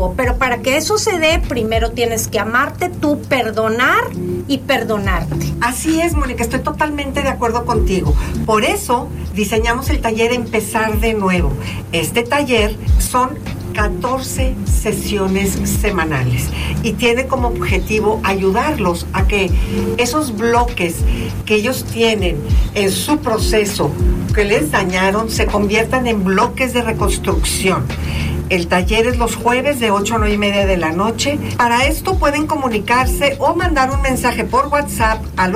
Pero para que eso se dé, primero tienes que amarte tú, perdonar y perdonarte. Así es, Mónica, estoy totalmente de acuerdo contigo. Por eso diseñamos el taller Empezar de Nuevo. Este taller son 14 sesiones semanales y tiene como objetivo ayudarlos a que esos bloques que ellos tienen en su proceso que les dañaron se conviertan en bloques de reconstrucción. El taller es los jueves de 8 a 9 y media de la noche. Para esto pueden comunicarse o mandar un mensaje por WhatsApp al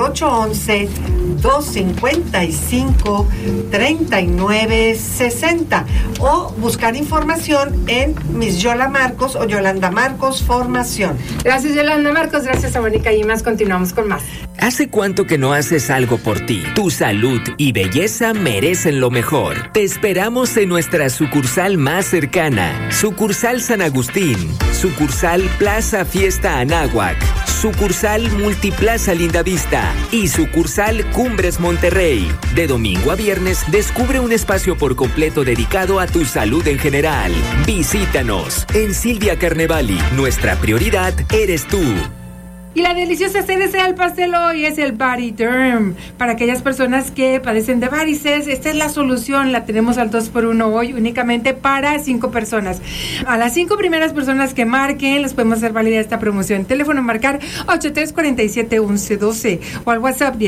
811-255-3960 o buscar información en Miss Yola Marcos o Yolanda Marcos Formación. Gracias, Yolanda Marcos. Gracias a Mónica y más. Continuamos con más. ¿Hace cuánto que no haces algo por ti? Tu salud y belleza merecen lo mejor. Te esperamos en nuestra sucursal más cercana. Sucursal San Agustín. Sucursal Plaza Fiesta Anáhuac. Sucursal Multiplaza Lindavista. Y sucursal Cumbres Monterrey. De domingo a viernes, descubre un espacio por completo dedicado a tu salud en general. Visítanos. En Silvia Carnevali, nuestra prioridad eres tú. Y la deliciosa cereza del pastel hoy es el Variderm. Para aquellas personas que padecen de varices, esta es la solución. La tenemos al 2x1 hoy únicamente para 5 personas. A las 5 primeras personas que marquen, les podemos hacer válida esta promoción. Teléfono marcar 8347-1112 o al WhatsApp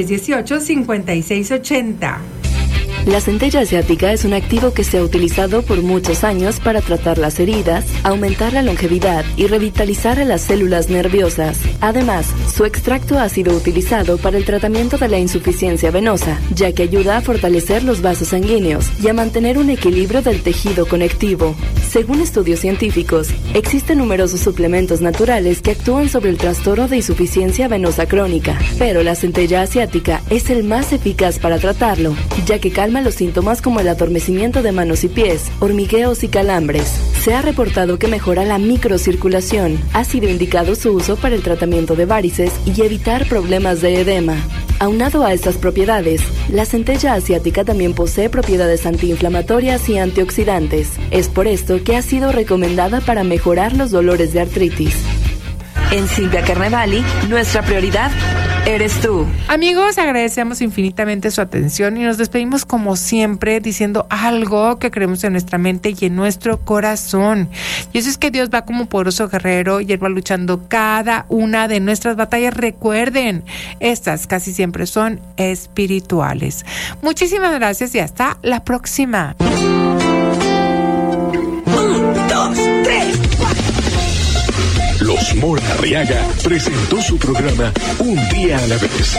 1018-5680. La centella asiática es un activo que se ha utilizado por muchos años para tratar las heridas, aumentar la longevidad y revitalizar a las células nerviosas. Además, su extracto ha sido utilizado para el tratamiento de la insuficiencia venosa, ya que ayuda a fortalecer los vasos sanguíneos y a mantener un equilibrio del tejido conectivo. Según estudios científicos, existen numerosos suplementos naturales que actúan sobre el trastorno de insuficiencia venosa crónica, pero la centella asiática es el más eficaz para tratarlo, ya que calma los síntomas como el adormecimiento de manos y pies, hormigueos y calambres. Se ha reportado que mejora la microcirculación. Ha sido indicado su uso para el tratamiento de varices y evitar problemas de edema. Aunado a estas propiedades, la centella asiática también posee propiedades antiinflamatorias y antioxidantes. Es por esto que ha sido recomendada para mejorar los dolores de artritis. En Silvia Carnevali, nuestra prioridad eres tú. Amigos, agradecemos infinitamente su atención y nos despedimos como siempre diciendo algo que creemos en nuestra mente y en nuestro corazón. Y eso es que Dios va como poderoso guerrero y Él va luchando cada una de nuestras batallas. Recuerden, estas casi siempre son espirituales. Muchísimas gracias y hasta la próxima. 1, 2, 3, 4. Los Mora Arriaga presentó su programa Un Día a la Vez.